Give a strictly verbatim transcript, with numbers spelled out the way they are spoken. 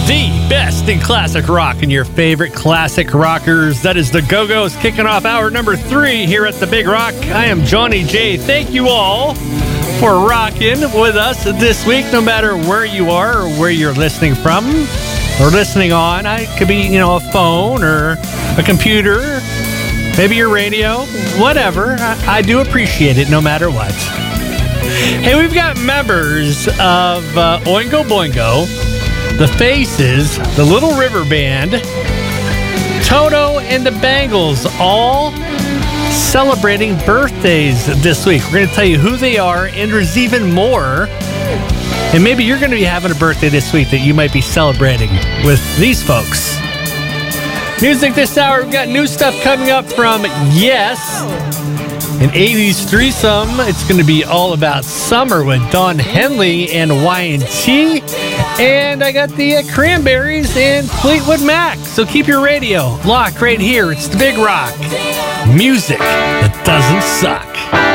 The best in classic rock and your favorite classic rockers. That is the Go-Go's kicking off hour number three here at the Big Rock. I am Johnny J. Thank you all for rocking with us this week, no matter where you are or where you're listening from or listening on. It could be, you know, a phone or a computer, maybe your radio, whatever. I, I do appreciate it no matter what. Hey, we've got members of uh, Oingo Boingo, The Faces, the Little River Band, Toto, and the Bangles, all celebrating birthdays this week. We're going to tell you who they are, and there's even more. And maybe you're going to be having a birthday this week that you might be celebrating with these folks. Music this hour, we've got new stuff coming up from Yes, an eighties threesome. It's going to be all about summer with Don Henley and Y and T. And I got the uh, Cranberries and Fleetwood Mac. So keep your radio locked right here. It's the Big Rock. Music that doesn't suck.